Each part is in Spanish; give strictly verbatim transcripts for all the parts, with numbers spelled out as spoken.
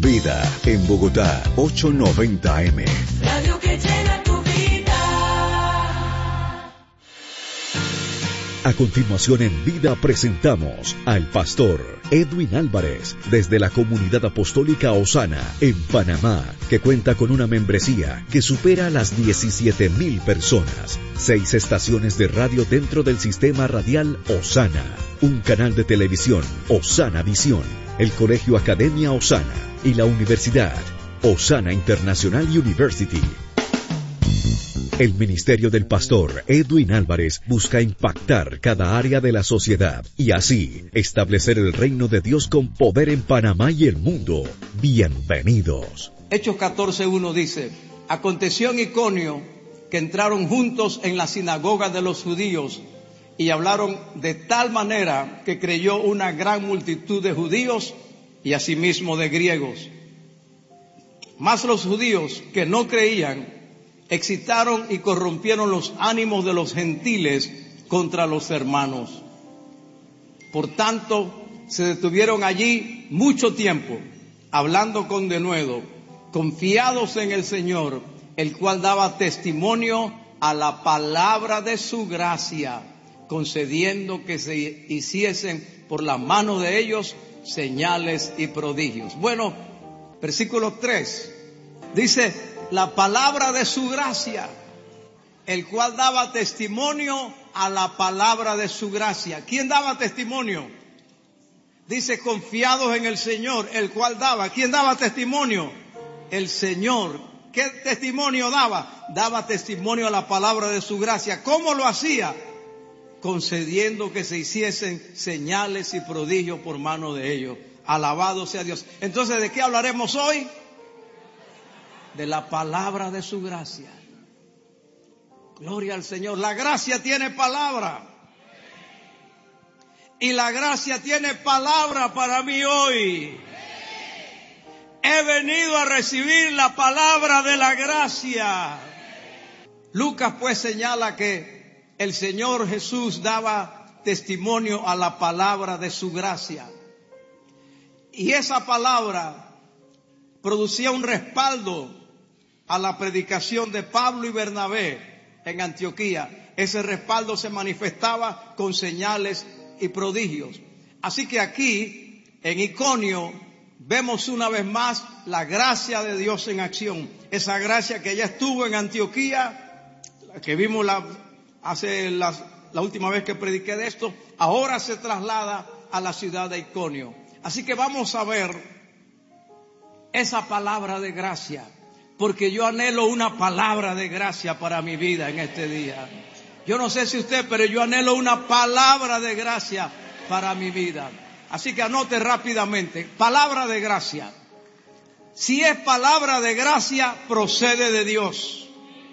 Vida en Bogotá, ochocientos noventa A M. Radio que llena tu vida. A continuación en Vida presentamos al pastor Edwin Álvarez desde la Comunidad Apostólica Osana en Panamá, que cuenta con una membresía que supera las diecisiete mil personas, seis estaciones de radio dentro del sistema radial Osana, un canal de televisión Osana Visión, el Colegio Academia Osana y la Universidad Osana International University. El ministerio del pastor Edwin Álvarez busca impactar cada área de la sociedad y así establecer el reino de Dios con poder en Panamá y el mundo. Bienvenidos. Hechos catorce uno dice: aconteció en Iconio que entraron juntos en la sinagoga de los judíos y hablaron de tal manera que creyó una gran multitud de judíos y asimismo de griegos. Mas los judíos que no creían excitaron y corrompieron los ánimos de los gentiles contra los hermanos. Por tanto, se detuvieron allí mucho tiempo, hablando con denuedo, confiados en el Señor, el cual daba testimonio a la palabra de su gracia, concediendo que se hiciesen por la mano de ellos señales y prodigios. Bueno, versículo tres, dice: la palabra de su gracia, el cual daba testimonio a la palabra de su gracia. ¿Quién daba testimonio? Dice: confiados en el Señor, el cual daba. ¿Quién daba testimonio? El Señor. ¿Qué testimonio daba? Daba testimonio a la palabra de su gracia. ¿Cómo lo hacía? Concediendo que se hiciesen señales y prodigios por mano de ellos. Alabado sea Dios. Entonces, ¿de qué hablaremos hoy? De la palabra de su gracia. Gloria al Señor. La gracia tiene palabra. Y la gracia tiene palabra para mí hoy. He venido a recibir la palabra de la gracia. Lucas pues señala que el Señor Jesús daba testimonio a la palabra de su gracia. Y esa palabra producía un respaldo a la predicación de Pablo y Bernabé en Antioquía. Ese respaldo se manifestaba con señales y prodigios. Así que aquí, en Iconio, vemos una vez más la gracia de Dios en acción. Esa gracia que ya estuvo en Antioquía, que vimos la, hace la, la última vez que prediqué de esto, ahora se traslada a la ciudad de Iconio. Así que vamos a ver esa palabra de gracia, porque yo anhelo una palabra de gracia para mi vida en este día. Yo no sé si usted, pero yo anhelo una palabra de gracia para mi vida. Así que anote rápidamente: palabra de gracia. Si es palabra de gracia, procede de Dios.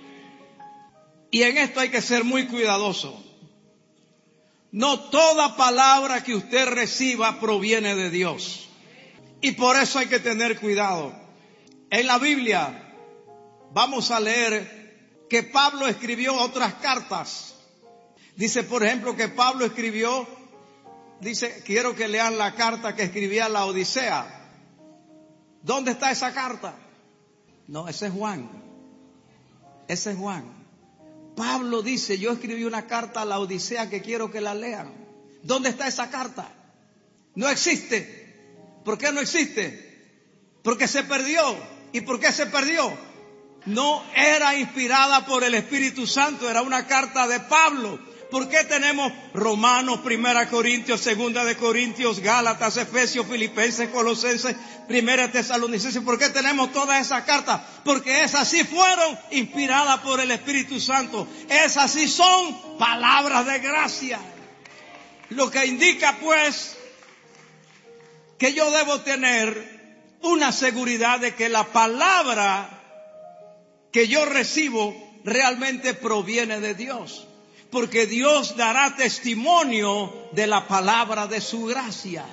Y en esto hay que ser muy cuidadoso. No toda palabra que usted reciba proviene de Dios. Y por eso hay que tener cuidado. En la Biblia vamos a leer que Pablo escribió otras cartas. Dice, por ejemplo, que Pablo escribió, dice, quiero que lean la carta que escribía a la Odisea. ¿Dónde está esa carta? No, ese es Juan. Ese es Juan. Pablo dice, yo escribí una carta a la Odisea que quiero que la lean. ¿Dónde está esa carta? No existe. ¿Por qué no existe? Porque se perdió. ¿Y por qué se perdió? No era inspirada por el Espíritu Santo, era una carta de Pablo. ¿Por qué tenemos Romanos, Primera Corintios, Segunda de Corintios, Gálatas, Efesios, Filipenses, Colosenses, Primera Tesalonicenses? ¿Por qué tenemos todas esas cartas? Porque esas sí fueron inspiradas por el Espíritu Santo. Esas sí son palabras de gracia. Lo que indica pues que yo debo tener una seguridad de que la palabra que yo recibo realmente proviene de Dios. Porque Dios dará testimonio de la palabra de su gracia.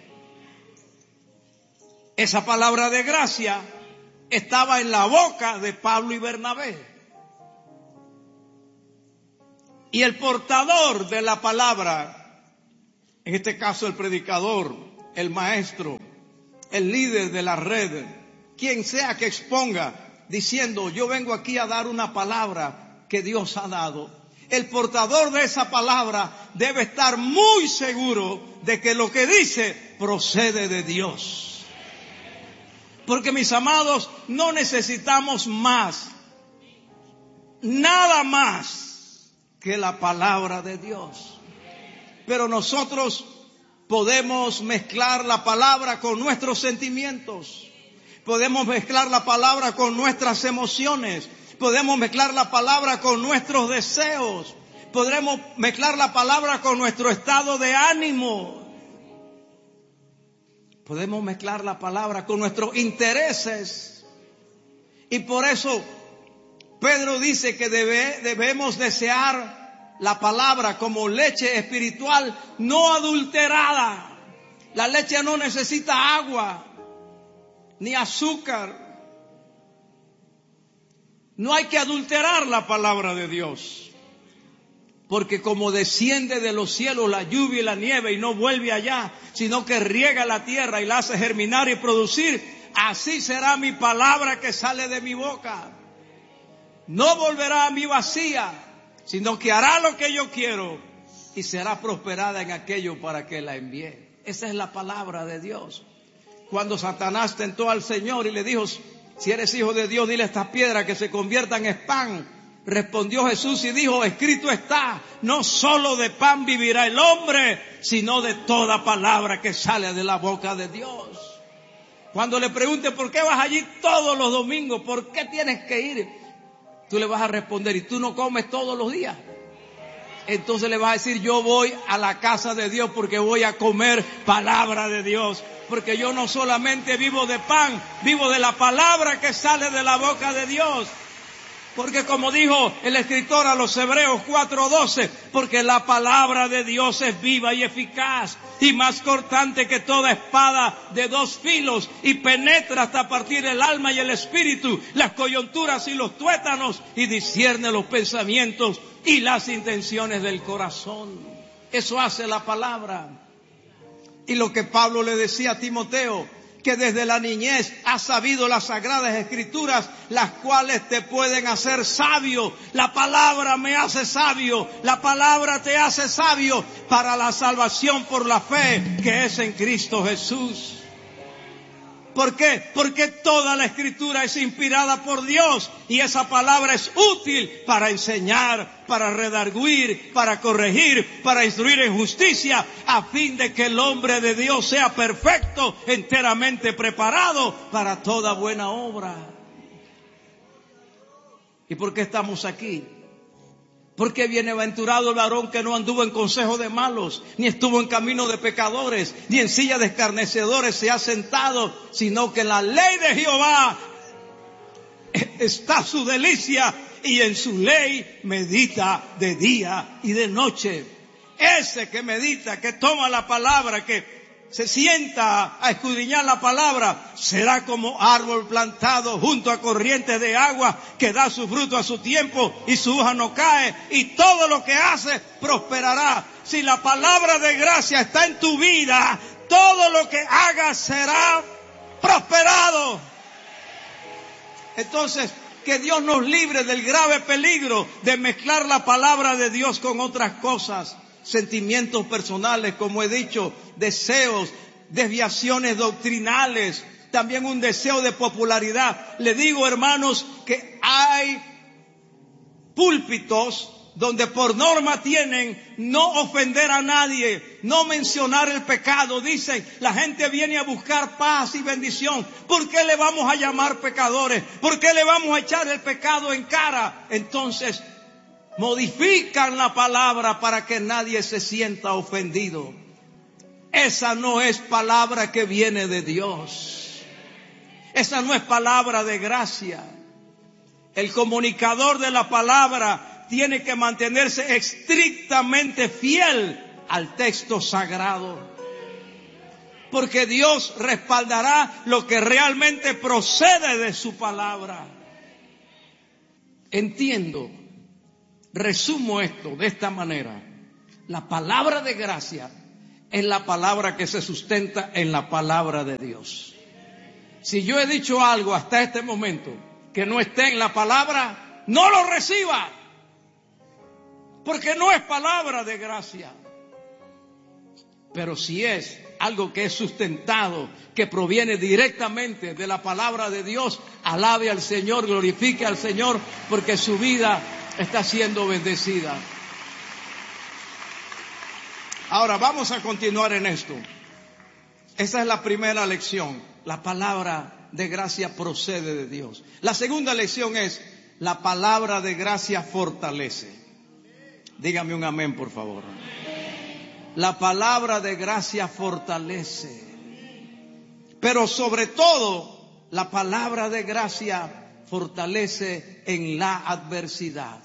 Esa palabra de gracia estaba en la boca de Pablo y Bernabé. Y el portador de la palabra, en este caso el predicador, el maestro, el líder de la red, quien sea que exponga, diciendo, yo vengo aquí a dar una palabra que Dios ha dado. El portador de esa palabra debe estar muy seguro de que lo que dice procede de Dios. Porque, mis amados, no necesitamos más, nada más que la palabra de Dios. Pero nosotros podemos mezclar la palabra con nuestros sentimientos. Podemos mezclar la palabra con nuestras emociones. Podemos mezclar la palabra con nuestros deseos. Podremos mezclar la palabra con nuestro estado de ánimo. Podemos mezclar la palabra con nuestros intereses. Y por eso Pedro dice que debe, debemos desear la palabra como leche espiritual no adulterada. La leche no necesita agua ni azúcar. No hay que adulterar la palabra de Dios. Porque como desciende de los cielos la lluvia y la nieve y no vuelve allá, sino que riega la tierra y la hace germinar y producir, así será mi palabra que sale de mi boca. No volverá a mí vacía, sino que hará lo que yo quiero y será prosperada en aquello para que la envíe. Esa es la palabra de Dios. Cuando Satanás tentó al Señor y le dijo, si eres hijo de Dios, dile a estas piedras que se conviertan en pan. Respondió Jesús y dijo, escrito está, no solo de pan vivirá el hombre, sino de toda palabra que sale de la boca de Dios. Cuando le pregunte por qué vas allí todos los domingos, por qué tienes que ir, tú le vas a responder, ¿y tú no comes todos los días? Entonces le vas a decir, yo voy a la casa de Dios porque voy a comer palabra de Dios. Porque yo no solamente vivo de pan, vivo de la palabra que sale de la boca de Dios. Porque como dijo el escritor a los Hebreos cuatro doce, porque la palabra de Dios es viva y eficaz y más cortante que toda espada de dos filos y penetra hasta partir el alma y el espíritu, las coyunturas y los tuétanos y discierne los pensamientos y las intenciones del corazón. Eso hace la palabra. Y lo que Pablo le decía a Timoteo, que desde la niñez has sabido las sagradas escrituras, las cuales te pueden hacer sabio. La palabra me hace sabio, la palabra te hace sabio para la salvación por la fe que es en Cristo Jesús. ¿Por qué? Porque toda la escritura es inspirada por Dios y esa palabra es útil para enseñar, para redarguir, para corregir, para instruir en justicia, a fin de que el hombre de Dios sea perfecto, enteramente preparado para toda buena obra. ¿Y por qué estamos aquí? Porque bienaventurado el varón que no anduvo en consejo de malos, ni estuvo en camino de pecadores, ni en silla de escarnecedores se ha sentado, sino que en la ley de Jehová está su delicia y en su ley medita de día y de noche. Ese que medita, que toma la palabra, que se sienta a escudriñar la palabra, será como árbol plantado junto a corrientes de agua, que da su fruto a su tiempo y su hoja no cae, y todo lo que hace prosperará. Si la palabra de gracia está en tu vida, todo lo que hagas será prosperado. Entonces, que Dios nos libre del grave peligro de mezclar la palabra de Dios con otras cosas. Sentimientos personales, como he dicho, deseos, desviaciones doctrinales, también un deseo de popularidad. Le digo, hermanos, que hay púlpitos donde por norma tienen no ofender a nadie, no mencionar el pecado. Dicen, la gente viene a buscar paz y bendición. ¿Por qué le vamos a llamar pecadores? ¿Por qué le vamos a echar el pecado en cara? Entonces, modifican la palabra para que nadie se sienta ofendido. Esa no es palabra que viene de Dios. Esa no es palabra de gracia. El comunicador de la palabra tiene que mantenerse estrictamente fiel al texto sagrado. Porque Dios respaldará lo que realmente procede de su palabra. Entiendo. Resumo esto de esta manera. La palabra de gracia es la palabra que se sustenta en la palabra de Dios. Si yo he dicho algo hasta este momento que no esté en la palabra, no lo reciba, porque no es palabra de gracia. Pero si es algo que es sustentado, que proviene directamente de la palabra de Dios, alabe al Señor, glorifique al Señor, porque su vida está siendo bendecida. Ahora vamos a continuar en esto. Esta es la primera lección. La palabra de gracia procede de Dios. La segunda lección es: la palabra de gracia fortalece. Dígame un amén, por favor. La palabra de gracia fortalece. Pero sobre todo, la palabra de gracia fortalece en la adversidad.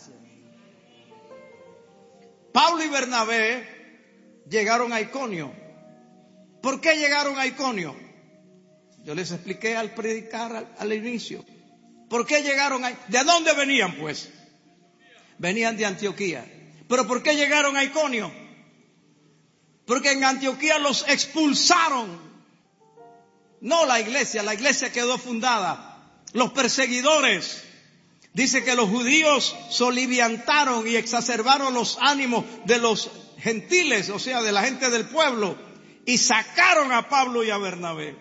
Pablo y Bernabé llegaron a Iconio. ¿Por qué llegaron a Iconio? Yo les expliqué al predicar al, al inicio. ¿Por qué llegaron a... ¿De dónde venían, pues? Venían de Antioquía. ¿Pero por qué llegaron a Iconio? Porque en Antioquía los expulsaron. No la iglesia, la iglesia quedó fundada. Los perseguidores. Dice que los judíos soliviantaron y exacerbaron los ánimos de los gentiles, o sea, de la gente del pueblo, y sacaron a Pablo y a Bernabé.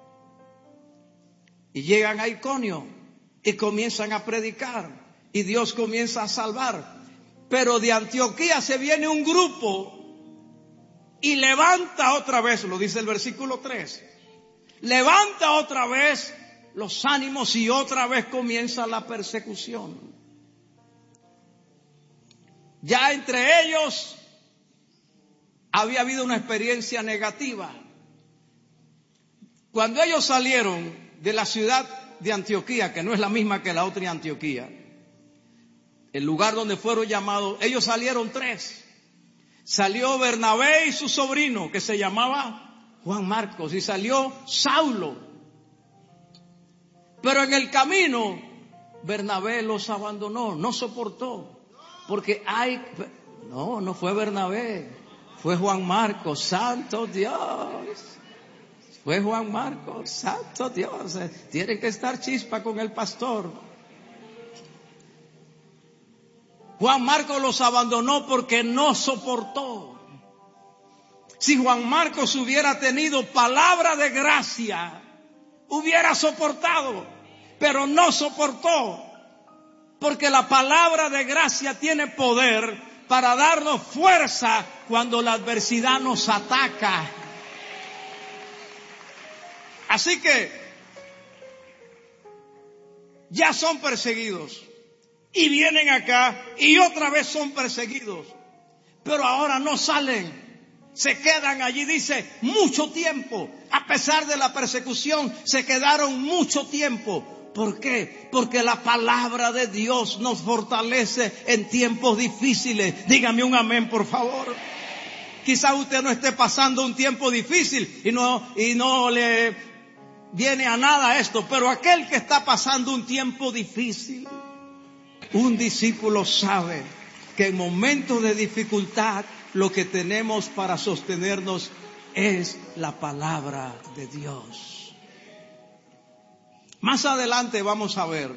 Y llegan a Iconio y comienzan a predicar, y Dios comienza a salvar. Pero de Antioquía se viene un grupo y levanta otra vez, lo dice el versículo tres, levanta otra vez los ánimos y otra vez comienza la persecución. Ya entre ellos había habido una experiencia negativa. Cuando ellos salieron de la ciudad de Antioquía, que no es la misma que la otra Antioquía, el lugar donde fueron llamados, ellos salieron tres. Salió Bernabé y su sobrino, que se llamaba Juan Marcos, y salió Saulo. Pero en el camino, Bernabé los abandonó, no soportó, porque hay... No, no fue Bernabé, fue Juan Marcos, santo Dios. Fue Juan Marcos, santo Dios. Tienen que estar chispa con el pastor. Juan Marcos los abandonó porque no soportó. Si Juan Marcos hubiera tenido palabra de gracia, hubiera soportado, pero no soportó, porque la palabra de gracia tiene poder para darnos fuerza cuando la adversidad nos ataca. Así que ya son perseguidos y vienen acá y otra vez son perseguidos, pero ahora no salen, se quedan allí, dice, mucho tiempo. A pesar de la persecución, se quedaron mucho tiempo. ¿Por qué? Porque la palabra de Dios nos fortalece en tiempos difíciles. Dígame un amén, por favor. Quizá usted no esté pasando un tiempo difícil y no, y no le viene a nada esto, pero aquel que está pasando un tiempo difícil, un discípulo sabe que en momentos de dificultad lo que tenemos para sostenernos es la palabra de Dios. Más adelante vamos a ver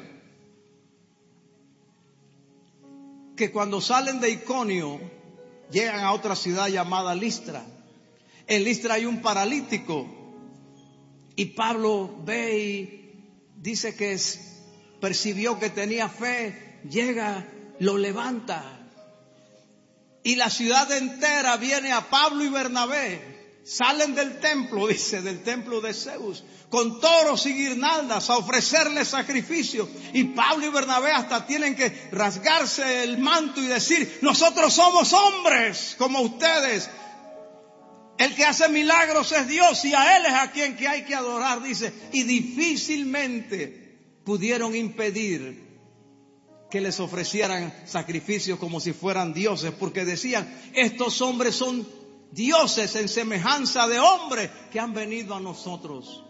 que cuando salen de Iconio llegan a otra ciudad llamada Listra. En Listra hay un paralítico y Pablo ve y dice que es, percibió que tenía fe, llega, lo levanta. Y la ciudad entera viene a Pablo y Bernabé. Salen del templo, dice, del templo de Zeus, con toros y guirnaldas a ofrecerle sacrificio. Y Pablo y Bernabé hasta tienen que rasgarse el manto y decir, nosotros somos hombres como ustedes. El que hace milagros es Dios y a Él es a quien que hay que adorar, dice. Y difícilmente pudieron impedir que les ofrecieran sacrificios como si fueran dioses, porque decían, estos hombres son dioses en semejanza de hombres que han venido a nosotros.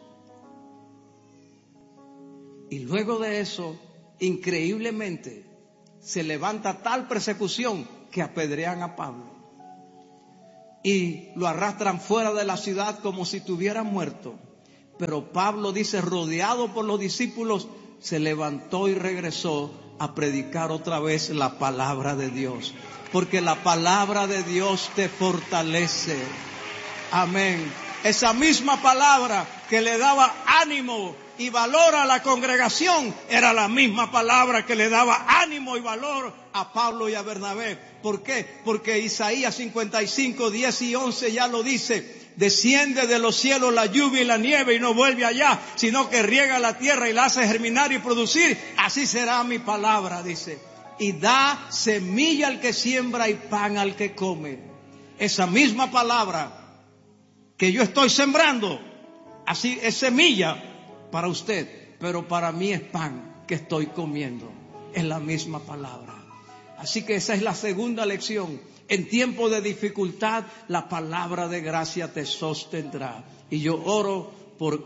Y luego de eso, increíblemente, se levanta tal persecución que apedrean a Pablo y lo arrastran fuera de la ciudad como si estuviera muerto. Pero Pablo dice, rodeado por los discípulos, se levantó y regresó a predicar otra vez la palabra de Dios. Porque la palabra de Dios te fortalece. Amén. Esa misma palabra que le daba ánimo y valor a la congregación, era la misma palabra que le daba ánimo y valor a Pablo y a Bernabé. ¿Por qué? Porque Isaías cincuenta y cinco, diez y once ya lo dice. Desciende de los cielos la lluvia y la nieve y no vuelve allá, sino que riega la tierra y la hace germinar y producir. Así será mi palabra, dice. Y da semilla al que siembra y pan al que come. Esa misma palabra que yo estoy sembrando, así es semilla para usted, pero para mí es pan que estoy comiendo. Es la misma palabra. Así que esa es la segunda lección. En tiempo de dificultad, la palabra de gracia te sostendrá. Y yo oro por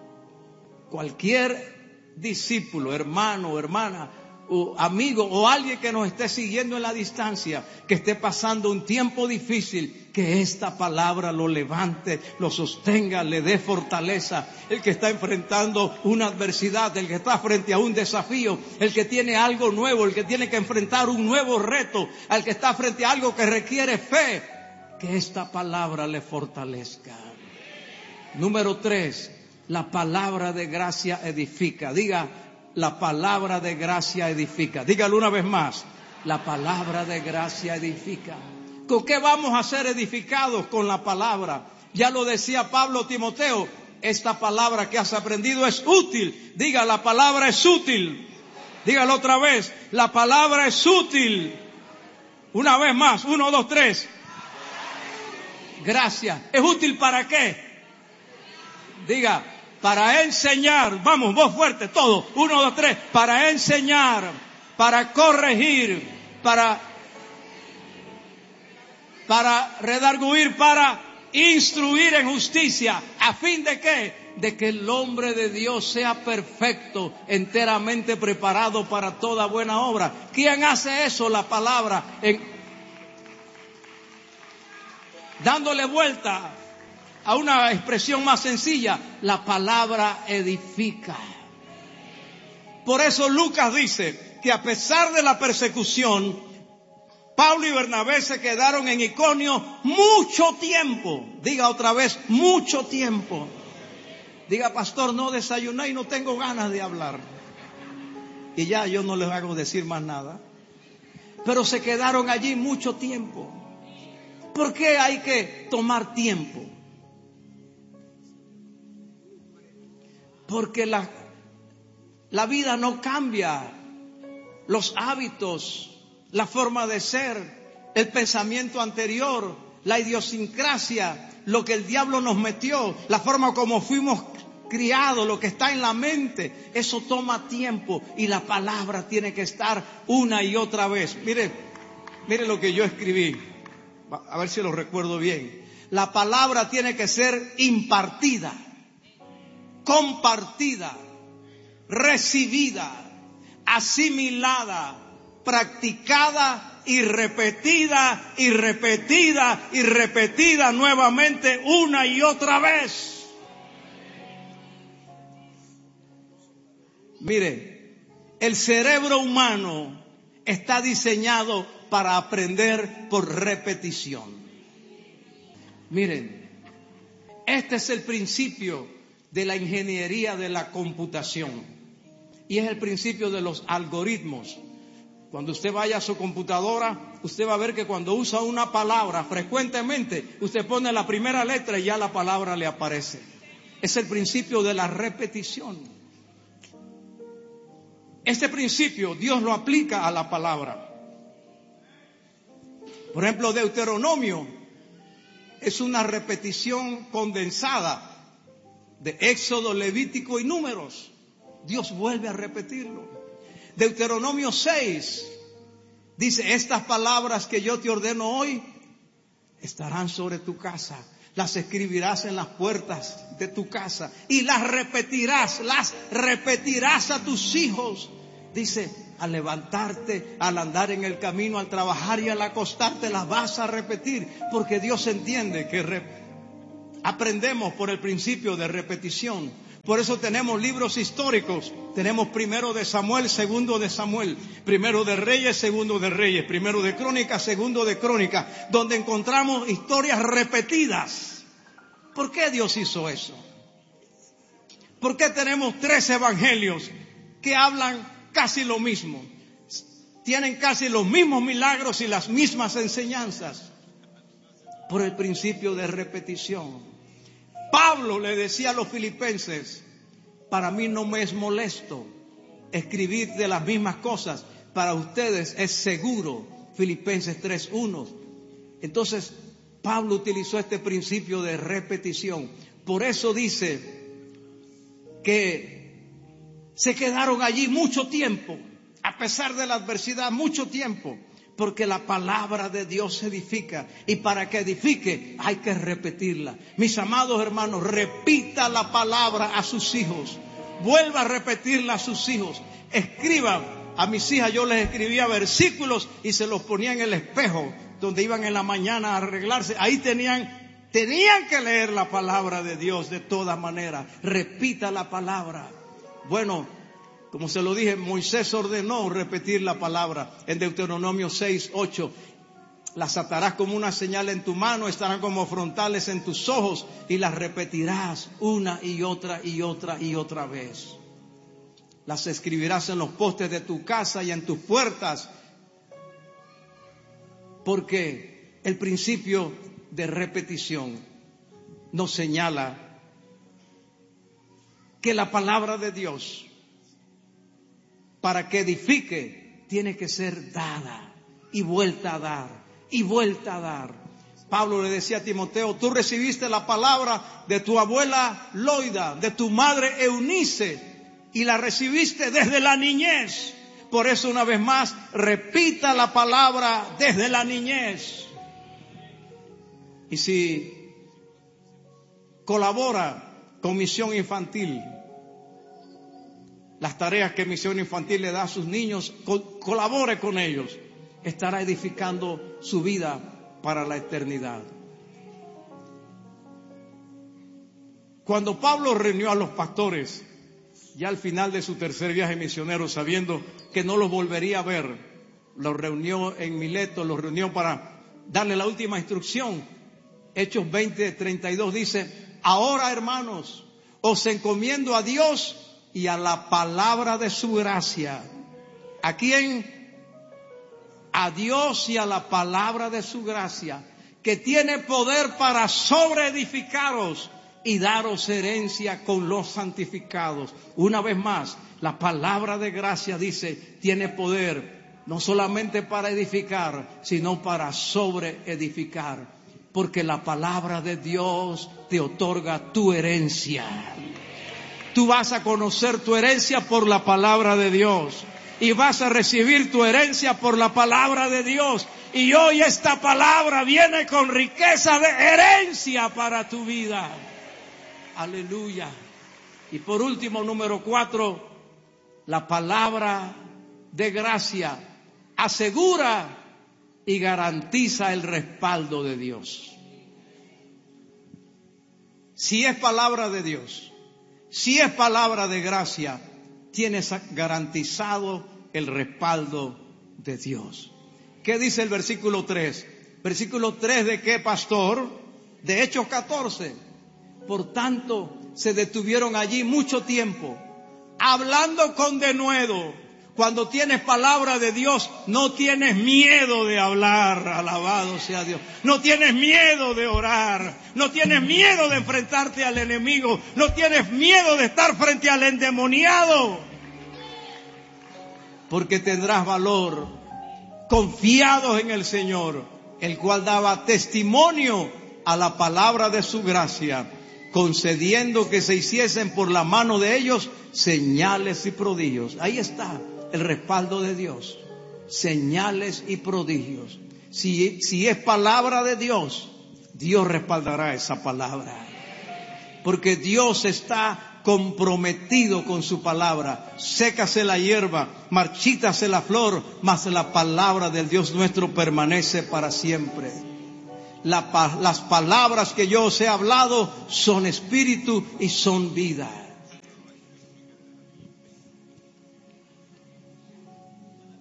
cualquier discípulo, hermano, hermana, o amigo o alguien que nos esté siguiendo en la distancia, que esté pasando un tiempo difícil, que esta palabra lo levante, lo sostenga, le dé fortaleza. El que está enfrentando una adversidad, el que está frente a un desafío, el que tiene algo nuevo, el que tiene que enfrentar un nuevo reto, al que está frente a algo que requiere fe, que esta palabra le fortalezca. Número tres, la palabra de gracia edifica. Diga, la palabra de gracia edifica. Dígalo una vez más. La palabra de gracia edifica. ¿Con qué vamos a ser edificados? Con la palabra. Ya lo decía Pablo a Timoteo. Esta palabra que has aprendido es útil. Diga, la palabra es útil. Dígalo otra vez. La palabra es útil. Una vez más. Uno, dos, tres. Gracias. ¿Es útil para qué? Diga, para enseñar, vamos, voz fuerte, todo, uno, dos, tres, para enseñar, para corregir, para, para redarguir, para instruir en justicia, ¿a fin de qué? De que el hombre de Dios sea perfecto, enteramente preparado para toda buena obra. ¿Quién hace eso? La palabra, en, dándole vuelta a una expresión más sencilla, la palabra edifica. Por eso Lucas dice que a pesar de la persecución, Pablo y Bernabé se quedaron en Iconio mucho tiempo. Diga otra vez, mucho tiempo. Diga, pastor, no desayuné y no tengo ganas de hablar. Y ya yo no les hago decir más nada. Pero se quedaron allí mucho tiempo. ¿Por qué hay que tomar tiempo? Porque la, la vida no cambia, los hábitos, la forma de ser, el pensamiento anterior, la idiosincrasia, lo que el diablo nos metió, la forma como fuimos criados, lo que está en la mente, eso toma tiempo y la palabra tiene que estar una y otra vez. Mire, mire lo que yo escribí, a ver si lo recuerdo bien. La palabra tiene que ser impartida, compartida, recibida, asimilada, practicada y repetida y repetida y repetida nuevamente una y otra vez. Mire, el cerebro humano está diseñado para aprender por repetición. Miren, este es el principio de la ingeniería de la computación. Y es el principio de los algoritmos. Cuando usted vaya a su computadora, usted va a ver que cuando usa una palabra frecuentemente, usted pone la primera letra y ya la palabra le aparece. Es el principio de la repetición. Este principio Dios lo aplica a la palabra. Por ejemplo, Deuteronomio es una repetición condensada de Éxodo, Levítico y Números. Dios vuelve a repetirlo. Deuteronomio seis dice, estas palabras que yo te ordeno hoy estarán sobre tu casa. Las escribirás en las puertas de tu casa y las repetirás, las repetirás a tus hijos. Dice, al levantarte, al andar en el camino, al trabajar y al acostarte, las vas a repetir, porque Dios entiende que re- aprendemos por el principio de repetición. Por eso tenemos libros históricos. Tenemos primero de Samuel, segundo de Samuel, primero de Reyes, segundo de Reyes, primero de Crónicas, segundo de Crónicas, donde encontramos historias repetidas. ¿Por qué Dios hizo eso? ¿Por qué tenemos tres evangelios que hablan casi lo mismo? Tienen casi los mismos milagros y las mismas enseñanzas. Por el principio de repetición. Pablo le decía a los filipenses: para mí no me es molesto escribir de las mismas cosas, para ustedes es seguro. Filipenses tres uno. Entonces Pablo utilizó este principio de repetición. Por eso dice que se quedaron allí mucho tiempo, a pesar de la adversidad, mucho tiempo. Porque la palabra de Dios edifica. Y para que edifique hay que repetirla. Mis amados hermanos, repita la palabra a sus hijos. Vuelva a repetirla a sus hijos. Escriban. A mis hijas yo les escribía versículos y se los ponía en el espejo donde iban en la mañana a arreglarse. Ahí tenían, tenían que leer la palabra de Dios de todas maneras. Repita la palabra. Bueno, como se lo dije, Moisés ordenó repetir la palabra en Deuteronomio seis ocho. Las atarás como una señal en tu mano, estarán como frontales en tus ojos y las repetirás una y otra y otra y otra vez. Las escribirás en los postes de tu casa y en tus puertas. Porque el principio de repetición nos señala que la palabra de Dios, para que edifique, tiene que ser dada y vuelta a dar y vuelta a dar. Pablo le decía a Timoteo: tú recibiste la palabra de tu abuela Loida, de tu madre Eunice, y la recibiste desde la niñez. Por eso, una vez más, repita la palabra desde la niñez. Y si colabora con Misión Infantil, las tareas que Misión Infantil le da a sus niños, co- colabore con ellos, estará edificando su vida para la eternidad. Cuando Pablo reunió a los pastores, ya al final de su tercer viaje misionero, sabiendo que no los volvería a ver, los reunió en Mileto, los reunió para darle la última instrucción. Hechos veinte treinta y dos dice: ahora, hermanos, os encomiendo a Dios y a la palabra de su gracia. ¿A quién? A Dios y a la palabra de su gracia, que tiene poder para sobreedificaros y daros herencia con los santificados. Una vez más, la palabra de gracia dice, tiene poder no solamente para edificar, sino para sobreedificar. Porque la palabra de Dios te otorga tu herencia. Tú vas a conocer tu herencia por la palabra de Dios. Y vas a recibir tu herencia por la palabra de Dios. Y hoy esta palabra viene con riqueza de herencia para tu vida. Aleluya. Y por último, número cuatro, la palabra de gracia asegura y garantiza el respaldo de Dios. Si es palabra de Dios, si es palabra de gracia, tienes garantizado el respaldo de Dios. ¿Qué dice el versículo tres? Versículo tres de qué, pastor? De Hechos catorce. Por tanto, se detuvieron allí mucho tiempo, hablando con denuedo. Cuando tienes palabra de Dios, no tienes miedo de hablar, alabado sea Dios. No tienes miedo de orar, no tienes miedo de enfrentarte al enemigo, no tienes miedo de estar frente al endemoniado. Porque tendrás valor, confiados en el Señor, el cual daba testimonio a la palabra de su gracia, concediendo que se hiciesen por la mano de ellos señales y prodigios. Ahí está el respaldo de Dios, señales y prodigios. Si, si es palabra de Dios, Dios respaldará esa palabra. Porque Dios está comprometido con su palabra. Sécase la hierba, marchítase la flor, mas la palabra del Dios nuestro permanece para siempre. La, las palabras que yo os he hablado son espíritu y son vida.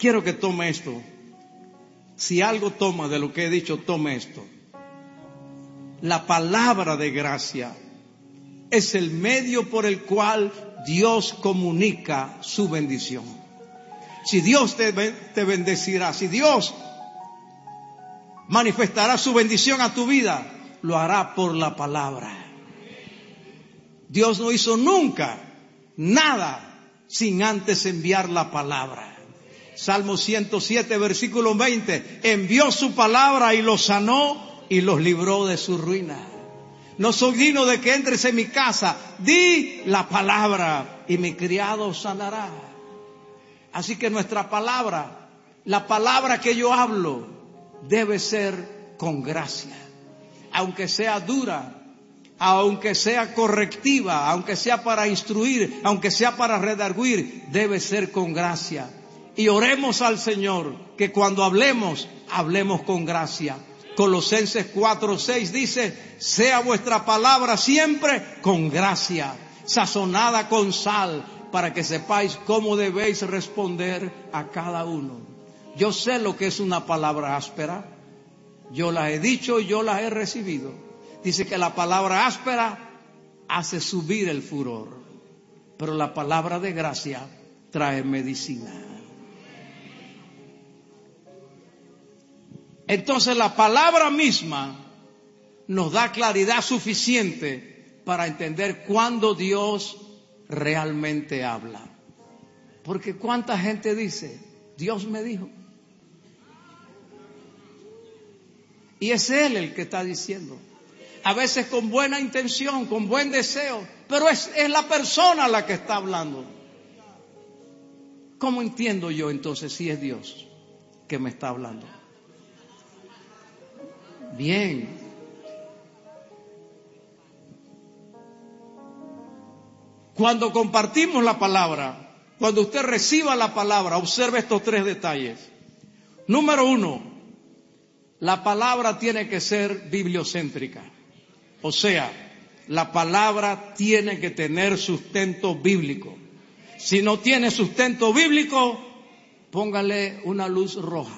quiero que tome esto. Si algo toma de lo que he dicho, tome esto. La palabra de gracia es el medio por el cual Dios comunica su bendición. Si Dios te, te bendecirá, si Dios manifestará su bendición a tu vida, lo hará por la palabra. Dios no hizo nunca nada sin antes enviar la palabra. Salmo ciento siete, versículo veinte, envió su palabra y los sanó y los libró de su ruina. No soy digno de que entres en mi casa, di la palabra y mi criado sanará. Así que nuestra palabra, la palabra que yo hablo, debe ser con gracia. Aunque sea dura, aunque sea correctiva, aunque sea para instruir, aunque sea para redarguir, debe ser con gracia. Y oremos al Señor que cuando hablemos, hablemos con gracia. Colosenses cuatro seis dice, sea vuestra palabra siempre con gracia, sazonada con sal, para que sepáis cómo debéis responder a cada uno. Yo sé lo que es una palabra áspera. Yo la he dicho y yo la he recibido. Dice que la palabra áspera hace subir el furor, pero la palabra de gracia trae medicina. Entonces la palabra misma nos da claridad suficiente para entender cuándo Dios realmente habla. Porque cuánta gente dice, Dios me dijo. Y es Él el que está diciendo. A veces con buena intención, con buen deseo, pero es, es la persona la que está hablando. ¿Cómo entiendo yo entonces si es Dios que me está hablando? Bien. Cuando compartimos la palabra, cuando usted reciba la palabra, observe estos tres detalles. Número uno, la palabra tiene que ser bibliocéntrica. O sea, la palabra tiene que tener sustento bíblico. Si no tiene sustento bíblico, póngale una luz roja.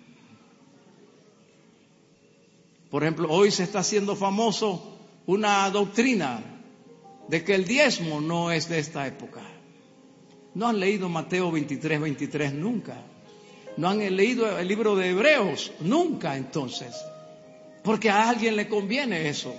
Por ejemplo, hoy se está haciendo famoso una doctrina de que el diezmo no es de esta época. No han leído Mateo veintitrés, veintitrés nunca. No han leído el libro de Hebreos nunca entonces. Porque a alguien le conviene eso.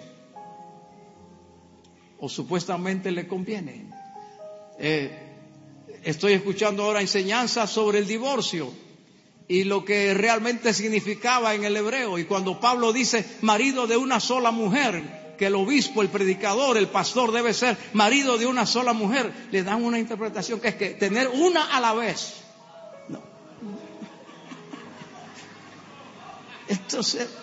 O supuestamente le conviene. Eh, estoy escuchando ahora enseñanzas sobre el divorcio y lo que realmente significaba en el hebreo. Y cuando Pablo dice marido de una sola mujer, que el obispo, el predicador, el pastor debe ser marido de una sola mujer, le dan una interpretación que es que tener una a la vez. No. Entonces,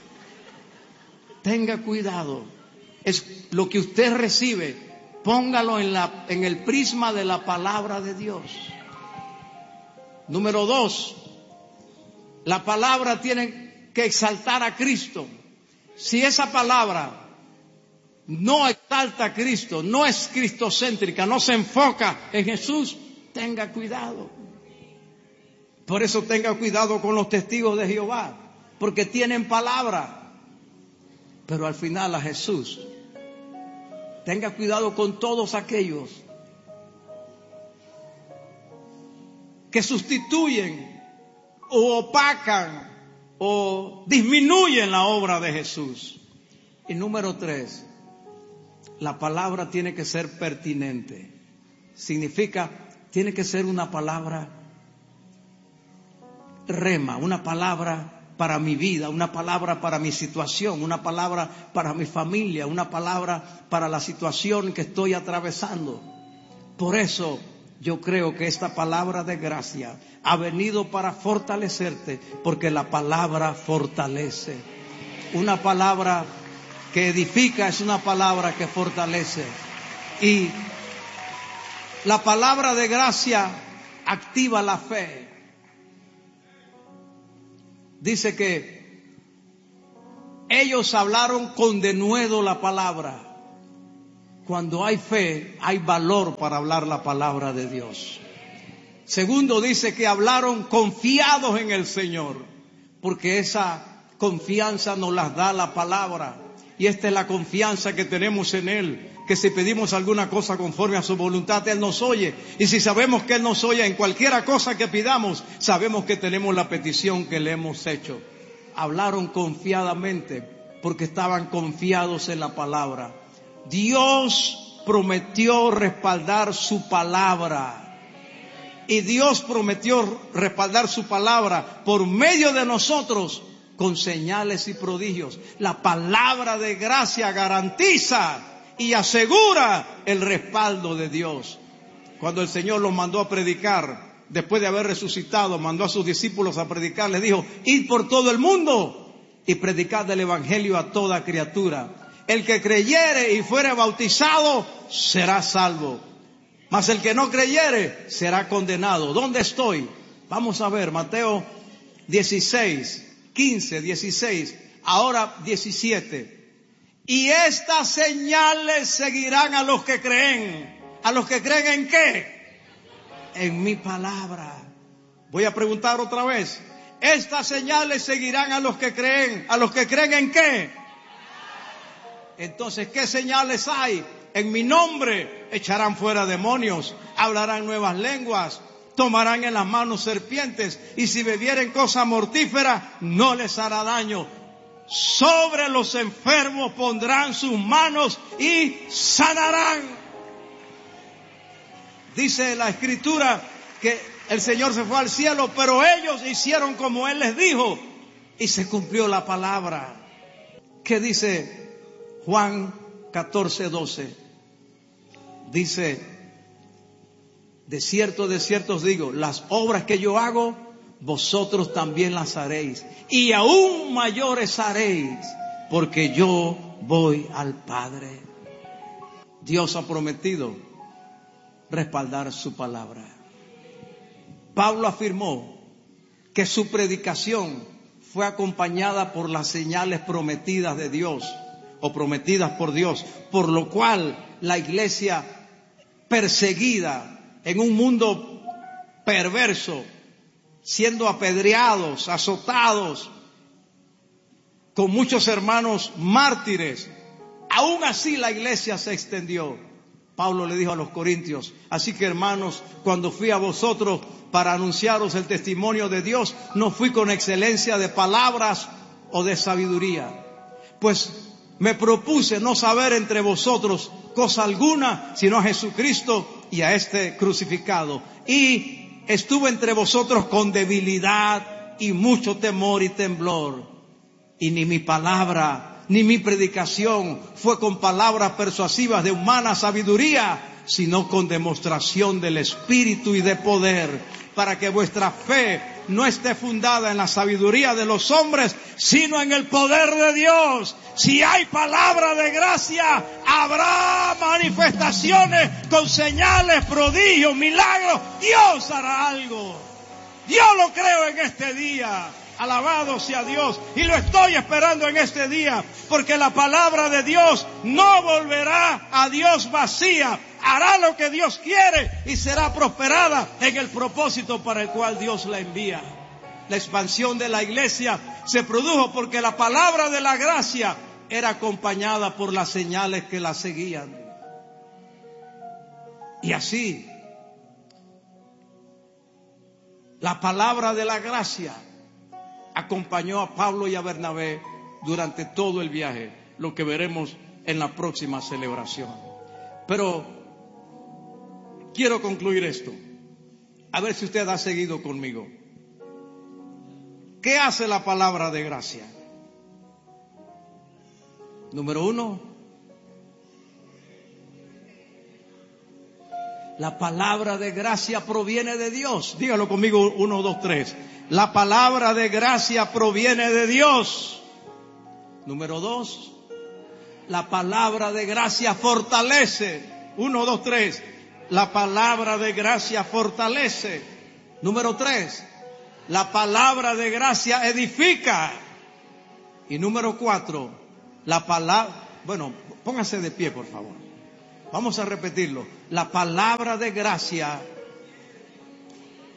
tenga cuidado. Es lo que usted recibe, póngalo en la, en el prisma de la palabra de Dios. Número dos, la palabra tiene que exaltar a Cristo. Si esa palabra no exalta a Cristo, no es cristocéntrica, no se enfoca en Jesús, tenga cuidado. Por eso tenga cuidado con los testigos de Jehová, porque tienen palabra, pero al final a Jesús. Tenga cuidado con todos aquellos que sustituyen o opacan o disminuyen la obra de Jesús. Y número tres, la palabra tiene que ser pertinente. Significa, tiene que ser una palabra rema, una palabra para mi vida, una palabra para mi situación, una palabra para mi familia, una palabra para la situación que estoy atravesando. Por eso yo creo que esta palabra de gracia ha venido para fortalecerte, porque la palabra fortalece. Una palabra que edifica es una palabra que fortalece. Y la palabra de gracia activa la fe. Dice que ellos hablaron con denuedo la palabra. Cuando hay fe, hay valor para hablar la palabra de Dios. Segundo, dice que hablaron confiados en el Señor, porque esa confianza nos las da la palabra. Y esta es la confianza que tenemos en Él, que si pedimos alguna cosa conforme a su voluntad, Él nos oye. Y si sabemos que Él nos oye en cualquiera cosa que pidamos, sabemos que tenemos la petición que le hemos hecho. Hablaron confiadamente porque estaban confiados en la palabra. Dios prometió respaldar su palabra. Y Dios prometió respaldar su palabra por medio de nosotros con señales y prodigios. La palabra de gracia garantiza y asegura el respaldo de Dios. Cuando el Señor los mandó a predicar, después de haber resucitado, mandó a sus discípulos a predicar, les dijo: id por todo el mundo y predicad el evangelio a toda criatura. El que creyere y fuere bautizado será salvo, mas el que no creyere será condenado. ¿Dónde estoy? Vamos a ver, Mateo dieciséis, quince, dieciséis, ahora diecisiete. Y estas señales seguirán a los que creen. ¿A los que creen en qué? En mi palabra. Voy a preguntar otra vez. Estas señales seguirán a los que creen. ¿A los que creen en qué? Entonces, ¿qué señales hay? En mi nombre echarán fuera demonios, hablarán nuevas lenguas, tomarán en las manos serpientes, y si bebieren cosa mortífera no les hará daño. Sobre los enfermos pondrán sus manos y sanarán. Dice la Escritura que el Señor se fue al cielo, pero ellos hicieron como Él les dijo y se cumplió la palabra. ¿Qué dice Juan catorce, doce? Dice: de cierto, de cierto os digo, las obras que yo hago, vosotros también las haréis, y aún mayores haréis, porque yo voy al Padre. Dios ha prometido respaldar su palabra. Pablo afirmó que su predicación fue acompañada por las señales prometidas de Dios, o prometidas por Dios, por lo cual la iglesia perseguida en un mundo perverso, siendo apedreados, azotados, con muchos hermanos mártires, aún así la iglesia se extendió. Pablo le dijo a los corintios: así que, hermanos, cuando fui a vosotros para anunciaros el testimonio de Dios, no fui con excelencia de palabras o de sabiduría, pues me propuse no saber entre vosotros cosa alguna, sino a Jesucristo y a este crucificado. Y estuve entre vosotros con debilidad y mucho temor y temblor. Y ni mi palabra, ni mi predicación fue con palabras persuasivas de humana sabiduría, sino con demostración del Espíritu y de poder, para que vuestra fe no esté fundada en la sabiduría de los hombres, sino en el poder de Dios. Si hay palabra de gracia, habrá manifestaciones con señales, prodigios, milagros. Dios hará algo. Yo lo creo en este día. Alabado sea Dios. Y lo estoy esperando en este día, porque la palabra de Dios no volverá a Dios vacía. Hará lo que Dios quiere y será prosperada en el propósito para el cual Dios la envía. La expansión de la iglesia se produjo porque la palabra de la gracia era acompañada por las señales que la seguían. Y así, la palabra de la gracia acompañó a Pablo y a Bernabé durante todo el viaje, lo que veremos en la próxima celebración. Pero quiero concluir esto, a ver si usted ha seguido conmigo. ¿Qué hace la palabra de gracia? Número uno, la palabra de gracia proviene de Dios. Dígalo conmigo, uno, dos, tres. La palabra de gracia proviene de Dios. Número dos, la palabra de gracia fortalece. Uno, dos, tres. La palabra de gracia fortalece. Número tres, la palabra de gracia edifica. Y número cuatro, la palabra... Bueno, póngase de pie, por favor. Vamos a repetirlo. La palabra de gracia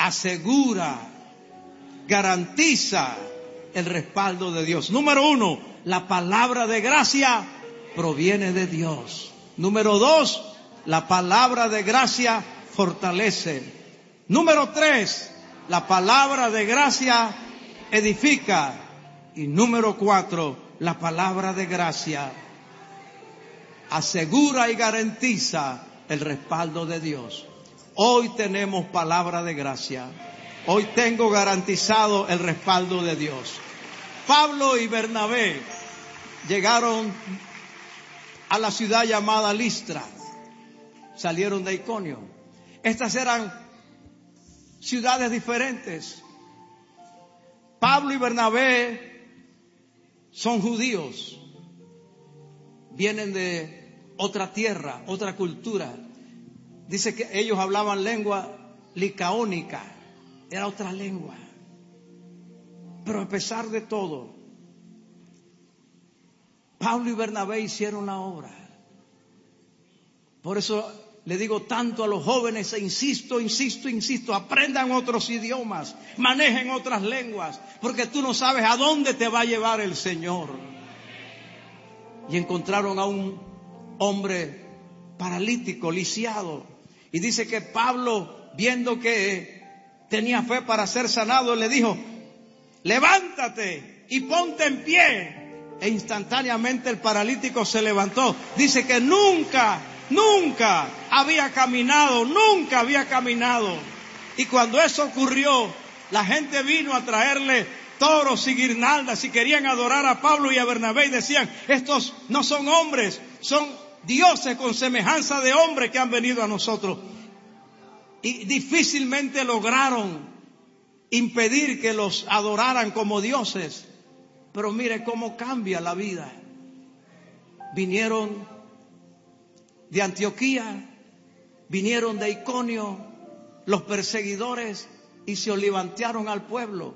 asegura, garantiza el respaldo de Dios. Número uno, la palabra de gracia proviene de Dios. Número dos, la palabra de gracia fortalece. Número tres, la palabra de gracia edifica. Y número cuatro, la palabra de gracia asegura y garantiza el respaldo de Dios. Hoy tenemos palabra de gracia. Hoy tengo garantizado el respaldo de Dios. Pablo y Bernabé llegaron a la ciudad llamada Listra. Salieron de Iconio. Estas eran ciudades diferentes. Pablo y Bernabé son judíos. Vienen de otra tierra, otra cultura. Dice que ellos hablaban lengua licaónica. Era otra lengua. Pero a pesar de todo, Pablo y Bernabé hicieron la obra. Por eso le digo tanto a los jóvenes, e insisto, insisto, insisto, aprendan otros idiomas, manejen otras lenguas, porque tú no sabes a dónde te va a llevar el Señor. Y encontraron a un hombre paralítico, lisiado, y dice que Pablo, viendo que tenía fe para ser sanado, le dijo: levántate y ponte en pie. E instantáneamente el paralítico se levantó. Dice que nunca, nunca había caminado, nunca había caminado. Y cuando eso ocurrió, la gente vino a traerle toros y guirnaldas y querían adorar a Pablo y a Bernabé y decían: estos no son hombres, son dioses con semejanza de hombres que han venido a nosotros. Y difícilmente lograron impedir que los adoraran como dioses. Pero mire cómo cambia la vida. Vinieron de Antioquía, vinieron de Iconio, los perseguidores, y se olivantearon al pueblo.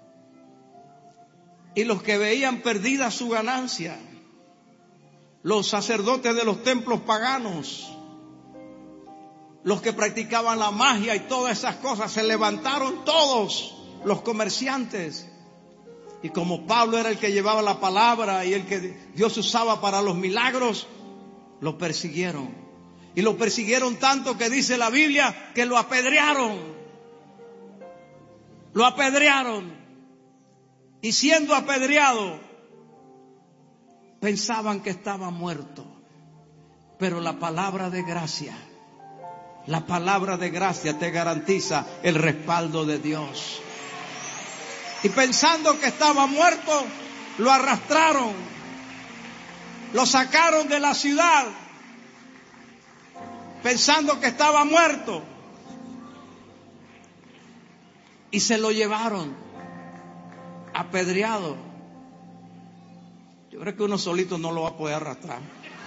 Y los que veían perdida su ganancia, los sacerdotes de los templos paganos, los que practicaban la magia y todas esas cosas, se levantaron todos, los comerciantes. Y como Pablo era el que llevaba la palabra y el que Dios usaba para los milagros, lo persiguieron. Y lo persiguieron tanto que dice la Biblia que lo apedrearon. Lo apedrearon. Y siendo apedreado, pensaban que estaba muerto. Pero la palabra de gracia, la palabra de gracia te garantiza el respaldo de Dios. Y pensando que estaba muerto, lo arrastraron, lo sacaron de la ciudad, pensando que estaba muerto, y se lo llevaron apedreado. Yo creo que uno solito no lo va a poder arrastrar.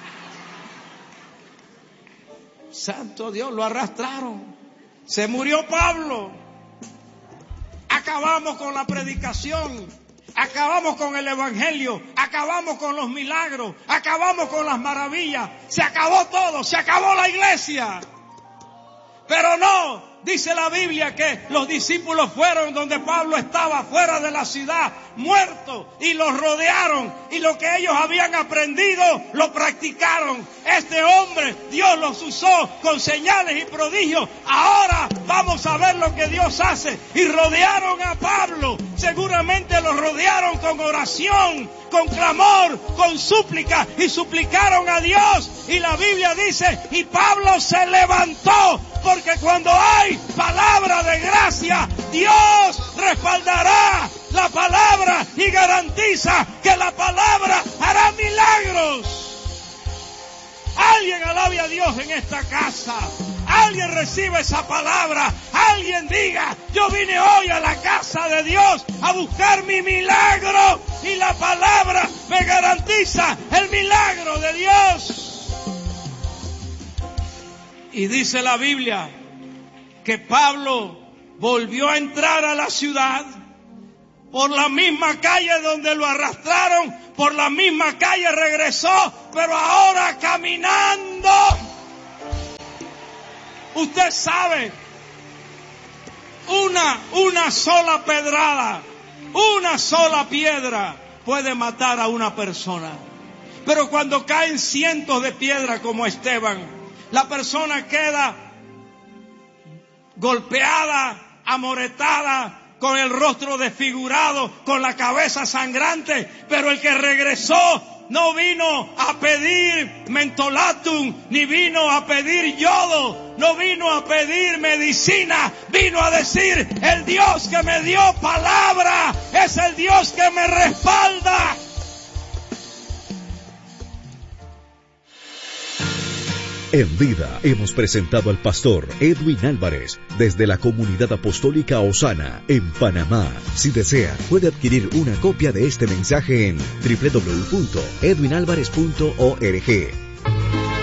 Santo Dios, lo arrastraron. Se murió Pablo. Acabamos con la predicación, acabamos con el evangelio, acabamos con los milagros, acabamos con las maravillas, se acabó todo, se acabó la iglesia. Pero no, dice la Biblia que los discípulos fueron donde Pablo estaba, fuera de la ciudad, muerto, y los rodearon, y lo que ellos habían aprendido lo practicaron. Este hombre, Dios los usó con señales y prodigios. Ahora vamos a ver lo que Dios hace. Y rodearon a Pablo, seguramente lo rodearon con oración, con clamor, con súplica, y suplicaron a Dios. Y la Biblia dice, y Pablo se levantó, porque cuando hay palabra de gracia, Dios respaldará la palabra y garantiza que la palabra hará milagros. Alguien alabe a Dios en esta casa. Alguien recibe esa palabra. Alguien diga, yo vine hoy a la casa de Dios a buscar mi milagro, y la palabra me garantiza el milagro de Dios. Y dice la Biblia que Pablo volvió a entrar a la ciudad por la misma calle donde lo arrastraron, por la misma calle regresó, pero ahora caminando. Usted sabe una, una sola pedrada, una sola piedra puede matar a una persona. Pero cuando caen cientos de piedras como Esteban, la persona queda golpeada, amoretada, con el rostro desfigurado, con la cabeza sangrante. Pero el que regresó no vino a pedir mentolatum, ni vino a pedir yodo, no vino a pedir medicina, vino a decir: el Dios que me dio palabra es el Dios que me respalda. En vida hemos presentado al pastor Edwin Álvarez desde la Comunidad Apostólica Osana en Panamá. Si desea, puede adquirir una copia de este mensaje en doble u doble u doble u punto edwin alvarez punto org.